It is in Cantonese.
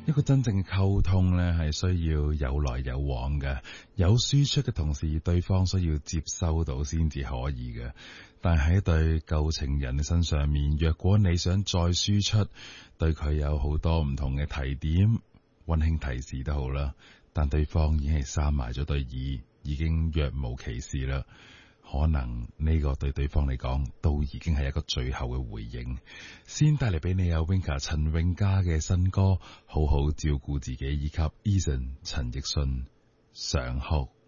一個真正嘅溝通呢，係需要有來有往嘅，有輸出嘅同時，對方需要接收到先至可以嘅。但係喺對舊情人嘅身上面，若果你想再輸出，對佢有好多唔同嘅提點、溫馨提示都好啦，但對方已經係閂埋咗對耳，已經若無其事啦。可能呢個對對方嚟講都已經係一個最後嘅回應。先帶嚟俾你有 Winka 陳詠嘉嘅新歌，好好照顧自己，以及 Eason 陳奕迅上哭。